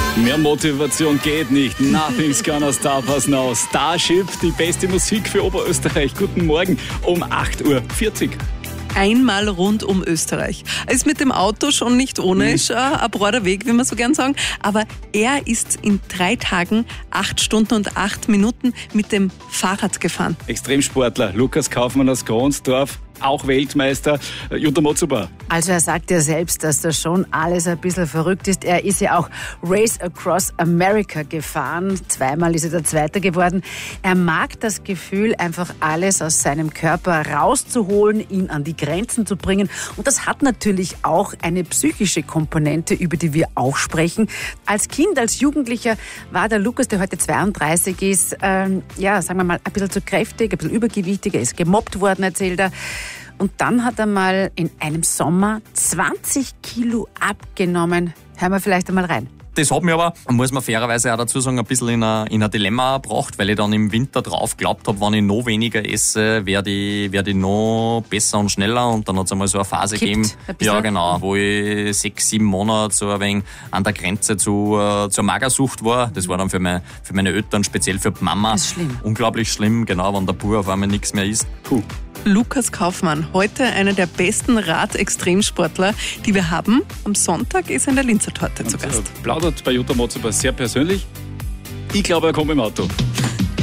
Mehr Motivation geht nicht. Nothing's gonna stop us now. Starship, die beste Musik für Oberösterreich. Guten Morgen um 8.40 Uhr. Einmal rund um Österreich. Ist mit dem Auto schon nicht ohne, ist ein broader Weg, wie wir so gern sagen. Aber er ist in 3 Tagen 8 Stunden und 8 Minuten mit dem Fahrrad gefahren. Extremsportler Lukas Kaufmann aus Kronsdorf, auch Weltmeister. Jutta Motzuber. Also er sagt ja selbst, dass das schon alles ein bisschen verrückt ist. Er ist ja auch Race Across America gefahren. 2-mal ist er der Zweite geworden. Er mag das Gefühl, einfach alles aus seinem Körper rauszuholen, ihn an die Grenzen zu bringen. Und das hat natürlich auch eine psychische Komponente, über die wir auch sprechen. Als Kind, als Jugendlicher war der Lukas, der heute 32 ist, sagen wir mal, ein bisschen zu kräftig, ein bisschen übergewichtig. Er ist gemobbt worden, erzählt er. Und dann hat er mal in einem Sommer 20 Kilo abgenommen. Hören wir vielleicht einmal rein. Das hat mich aber, muss man fairerweise auch dazu sagen, ein bisschen in ein Dilemma gebracht, weil ich dann im Winter drauf geglaubt habe, wenn ich noch weniger esse, werde ich noch besser und schneller. Und dann hat es einmal so eine Phase gegeben, ja genau, wo ich 6-7 Monate so ein wenig an der Grenze zur Magersucht war. Das war dann für meine Eltern, speziell für die Mama, das ist schlimm. Unglaublich schlimm, genau, wenn der Bub auf einmal nichts mehr isst. Puh. Lukas Kaufmann, heute einer der besten Rad-Extremsportler, die wir haben. Am Sonntag ist er in der Linzer Torte zu Gast. Plaudert bei Jutta Motzuber sehr persönlich. Ich glaube, er kommt im Auto.